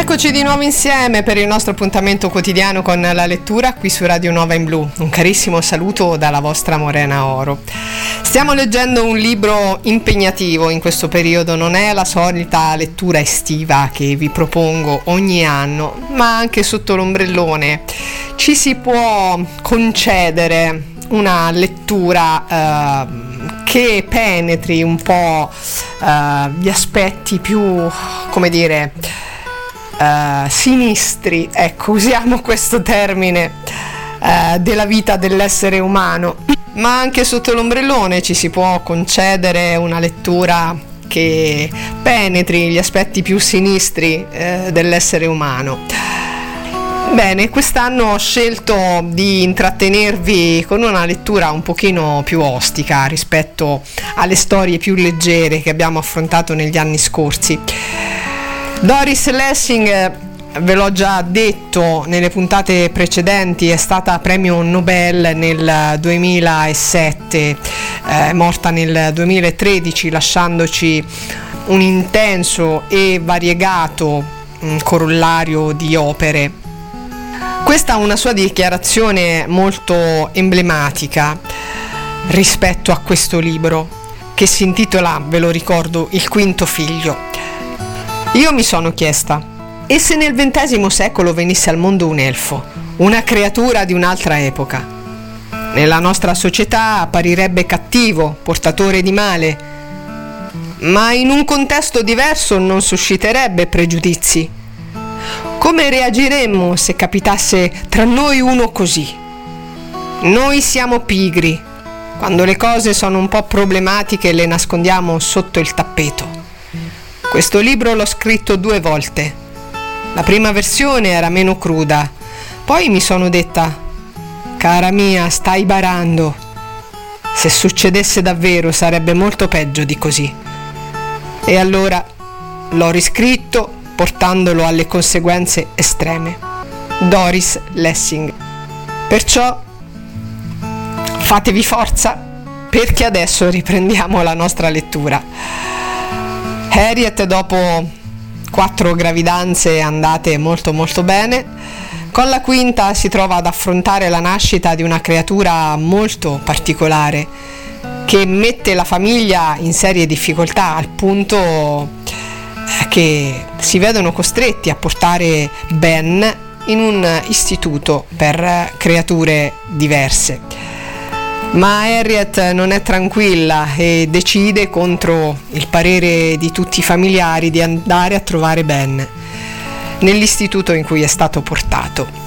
Eccoci di nuovo insieme per il nostro appuntamento quotidiano con la lettura qui su Radio Nova in Blu. Un carissimo saluto dalla vostra Morena Oro. Stiamo leggendo un libro impegnativo in questo periodo, non è la solita lettura estiva che vi propongo ogni anno, ma anche sotto l'ombrellone ci si può concedere una lettura che penetri un po' gli aspetti più, come dire, sinistri, ecco, usiamo questo termine, della vita dell'essere umano, ma anche sotto l'ombrellone ci si può concedere una lettura che penetri gli aspetti più sinistri dell'essere umano. Bene, quest'anno ho scelto di intrattenervi con una lettura un pochino più ostica rispetto alle storie più leggere che abbiamo affrontato negli anni scorsi. Doris Lessing, ve l'ho già detto nelle puntate precedenti, è stata premio Nobel nel 2007, morta nel 2013 lasciandoci un intenso e variegato corollario di opere. Questa è una sua dichiarazione molto emblematica rispetto a questo libro, che si intitola, ve lo ricordo, Il quinto figlio. Io mi sono chiesta, e se nel XX secolo venisse al mondo un elfo, una creatura di un'altra epoca? Nella nostra società apparirebbe cattivo, portatore di male, ma in un contesto diverso non susciterebbe pregiudizi. Come reagiremmo se capitasse tra noi uno così? Noi siamo pigri. Quando le cose sono un po' problematiche le nascondiamo sotto il tappeto. Questo libro l'ho scritto 2 volte. La prima versione era meno cruda. Poi mi sono detta, cara mia, stai barando. Se succedesse davvero sarebbe molto peggio di così. E allora l'ho riscritto portandolo alle conseguenze estreme. Doris Lessing. Perciò fatevi forza, perché adesso riprendiamo la nostra lettura. Harriet, dopo 4 gravidanze andate molto molto bene, con la quinta si trova ad affrontare la nascita di una creatura molto particolare che mette la famiglia in serie difficoltà, al punto che si vedono costretti a portare Ben in un istituto per creature diverse. Ma Harriet non è tranquilla e decide, contro il parere di tutti i familiari, di andare a trovare Ben nell'istituto in cui è stato portato.